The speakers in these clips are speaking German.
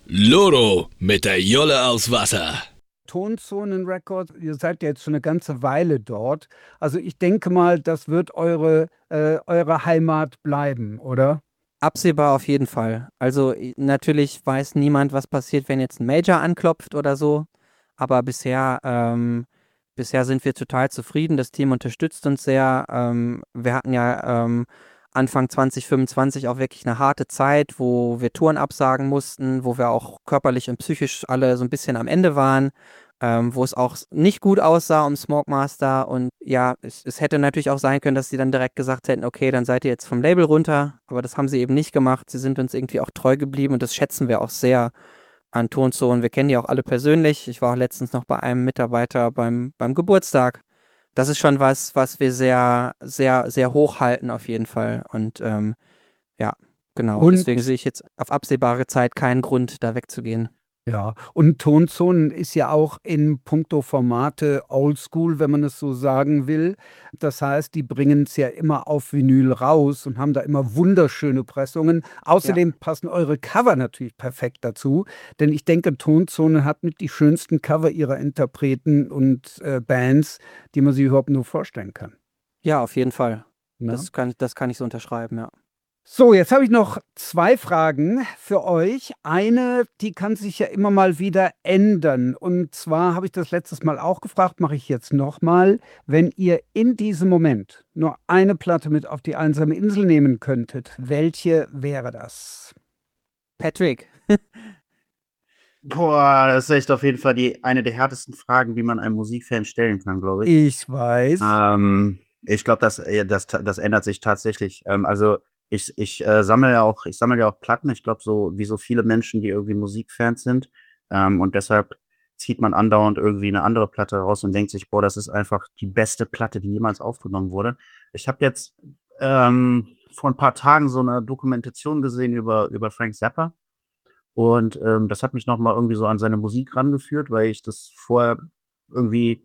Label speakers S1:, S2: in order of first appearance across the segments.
S1: Loro mit der Jolle aus Wasser.
S2: Tonzonen Records, ihr seid ja jetzt schon eine ganze Weile dort. Also ich denke mal, das wird eure Heimat bleiben, oder?
S3: Absehbar auf jeden Fall. Also natürlich weiß niemand, was passiert, wenn jetzt ein Major anklopft oder so. Aber bisher sind wir total zufrieden. Das Team unterstützt uns sehr. Wir hatten ja Anfang 2025 auch wirklich eine harte Zeit, wo wir Touren absagen mussten, wo wir auch körperlich und psychisch alle so ein bisschen am Ende waren, wo es auch nicht gut aussah um Smoke Master. Und ja, es hätte natürlich auch sein können, dass sie dann direkt gesagt hätten, okay, dann seid ihr jetzt vom Label runter. Aber das haben sie eben nicht gemacht. Sie sind uns irgendwie auch treu geblieben und das schätzen wir auch sehr an Tonzo. Wir kennen die auch alle persönlich. Ich war auch letztens noch bei einem Mitarbeiter beim Geburtstag. Das ist schon was wir sehr, sehr, sehr hoch halten auf jeden Fall. Und ja, genau. Deswegen
S2: Und
S3: sehe ich jetzt auf absehbare Zeit keinen Grund, da wegzugehen.
S2: ja, und Tonzonen ist ja auch in puncto Formate oldschool, wenn man es so sagen will. Das heißt, die bringen es ja immer auf Vinyl raus und haben da immer wunderschöne Pressungen.
S3: Ja.
S2: Außerdem passen eure Cover natürlich perfekt dazu, denn ich denke, Tonzone hat mit die schönsten Cover ihrer Interpreten und Bands, die man sich überhaupt nur vorstellen kann.
S3: Ja, auf jeden Fall.
S2: Ne?
S3: Das kann ich so unterschreiben, ja.
S2: So, jetzt habe ich noch zwei Fragen für euch. Eine, die kann sich ja immer mal wieder ändern. Und zwar habe ich das letztes Mal auch gefragt, mache ich jetzt nochmal. Wenn ihr in diesem Moment nur eine Platte mit auf die einsame Insel nehmen könntet, welche wäre das?
S3: Patrick.
S4: Boah, das ist echt auf jeden Fall eine der härtesten Fragen, die man einem Musikfan stellen kann, glaube ich.
S2: Ich weiß.
S4: Ich glaube, das ändert sich tatsächlich. Also ich sammle ja auch Platten. Ich glaube, so wie so viele Menschen, die irgendwie Musikfans sind. Und deshalb zieht man andauernd irgendwie eine andere Platte raus und denkt sich, boah, das ist einfach die beste Platte, die jemals aufgenommen wurde. Ich habe jetzt vor ein paar Tagen so eine Dokumentation gesehen über Frank Zappa. Und das hat mich nochmal irgendwie so an seine Musik rangeführt, weil ich das vorher irgendwie,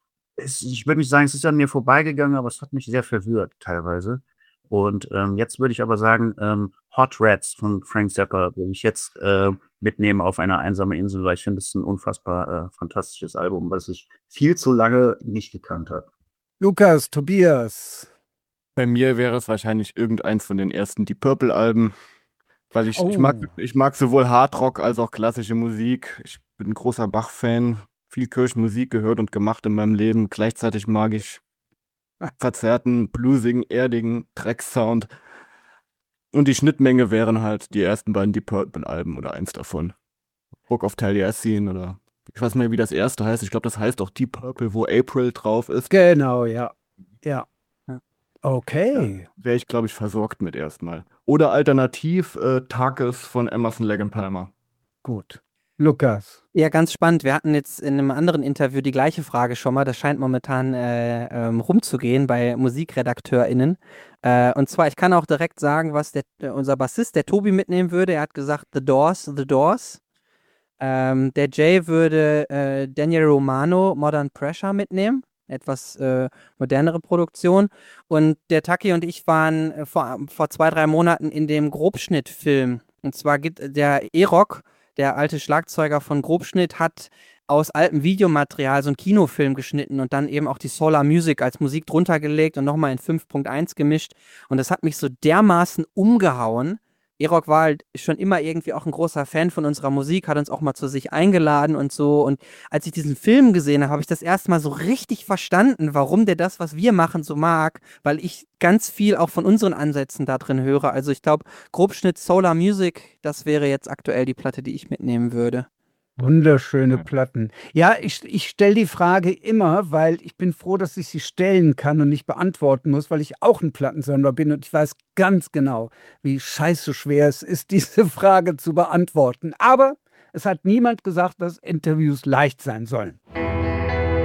S4: ich würde nicht sagen, es ist an mir vorbeigegangen, aber es hat mich sehr verwirrt teilweise. Und jetzt würde ich aber sagen, Hot Rats von Frank Zappa will ich jetzt mitnehmen auf eine einsame Insel, weil ich finde, es ist ein unfassbar fantastisches Album, was ich viel zu lange nicht gekannt habe.
S2: Lukas, Tobias.
S5: Bei mir wäre es wahrscheinlich irgendeins von den ersten Deep Purple-Alben, weil ich mag sowohl Hardrock als auch klassische Musik. Ich bin ein großer Bach-Fan, viel Kirchenmusik gehört und gemacht in meinem Leben. Gleichzeitig mag ich verzerrten, bluesigen, erdigen Drecksound. Und die Schnittmenge wären halt die ersten beiden Deep Purple-Alben oder eins davon. Book of Taliesin oder ich weiß nicht mehr, wie das erste heißt. Ich glaube, das heißt auch Deep Purple, wo April drauf ist.
S2: Genau, ja. Ja.
S3: Ja.
S2: Okay.
S5: Wäre ich, glaube ich, versorgt mit erstmal. Oder alternativ Takis von Emerson, Lake and Palmer.
S2: Gut. Lukas.
S3: Ja, ganz spannend. Wir hatten jetzt in einem anderen Interview die gleiche Frage schon mal. Das scheint momentan rumzugehen bei MusikredakteurInnen. Und zwar, ich kann auch direkt sagen, was unser Bassist, der Tobi, mitnehmen würde. Er hat gesagt, The Doors, The Doors. Der Jay würde Daniel Romano, Modern Pressure mitnehmen. Etwas modernere Produktion. Und der Taki und ich waren vor 2-3 Monaten in dem Grobschnitt-Film. Und zwar gibt der E-Rock, der alte Schlagzeuger von Grobschnitt, hat aus altem Videomaterial so einen Kinofilm geschnitten und dann eben auch die Solar Music als Musik drunter gelegt und nochmal in 5.1 gemischt. Und das hat mich so dermaßen umgehauen. E-Rock war halt schon immer irgendwie auch ein großer Fan von unserer Musik, hat uns auch mal zu sich eingeladen und so. Und als ich diesen Film gesehen habe, habe ich das erste Mal so richtig verstanden, warum der das, was wir machen, so mag, weil ich ganz viel auch von unseren Ansätzen da drin höre. Also ich glaube, Grobschnitt Solar Music, das wäre jetzt aktuell die Platte, die ich mitnehmen würde.
S2: Wunderschöne Platten. Ja, ich stelle die Frage immer, weil ich bin froh, dass ich sie stellen kann und nicht beantworten muss, weil ich auch ein Plattensammler bin und ich weiß ganz genau, wie scheiße schwer es ist, diese Frage zu beantworten. Aber es hat niemand gesagt, dass Interviews leicht sein sollen.